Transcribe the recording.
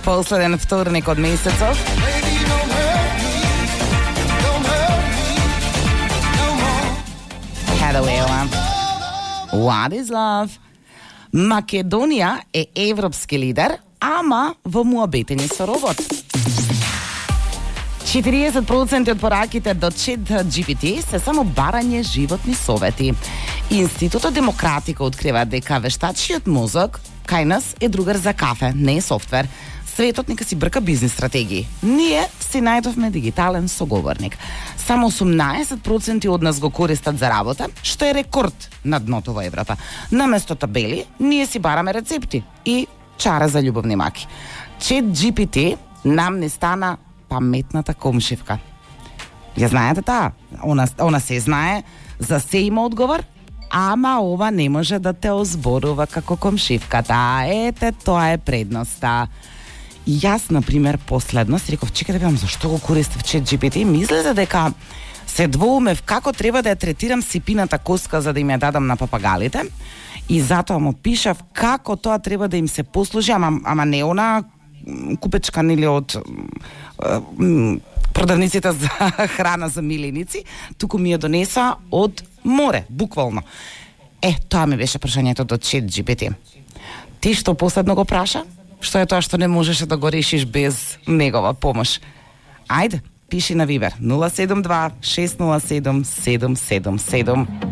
Последен вторник од месецов. Hathaway, What is love? Македонија е европски лидер, ама во муабетење со робот. 40% од пораките до ChatGPT се само барање животни совети. Институтот Демократика открива дека вештачиот мозок кај нас е другар за кафе, не е софтвер. Светот нека си брка бизнес стратегии. Ние си најдовме дигитален соговорник. Само 18% од нас го користат за работа, што е рекорд на дното во Европа. Наместо табели, ние си бараме рецепти и чара за љубовни маки. ChatGPT нам не стана паметната комшивка. Ја знаете таа? Она се знае, за се има одговор, ама ова не може да те озборува како комшивката. Ете, тоа е предноста. Јас, например, последно си реков, чекай да видам зашто го користев ChatGPT, мислете дека се двоумев како треба да ја третирам сипината коска за да им ја дадам на папагалите и затоа му пишав како тоа треба да им се послужи, ама не она купечка нели од продавниците за храна за миленици, туку ми ја донеса од море, буквално. Тоа ми беше прашањето до ChatGPT. Ти што последно го праша? Што е тоа што не можеше да го решиш без негова помош? Ајде, пиши на Вибер 072 607 777.